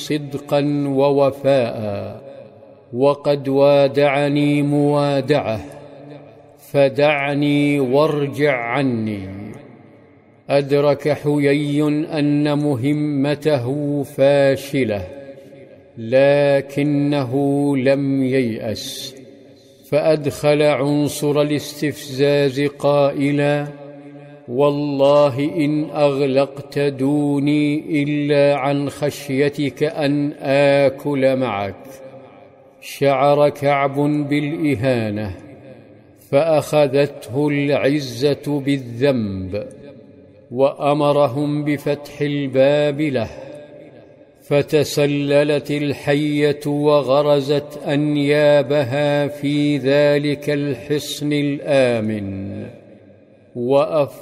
صدقا ووفاء، وقد وادعني موادعه، فدعني وارجع عني. أدرك حيي أن مهمته فاشلة، لكنه لم ييأس، فأدخل عنصر الاستفزاز قائلا: والله إن أغلقت دوني إلا عن خشيتك أن آكل معك. شعر كعب بالإهانة، فأخذته العزة بالذنب، وأمرهم بفتح الباب له، فتسللت الحية وغرزت أنيابها في ذلك الحصن الآمن،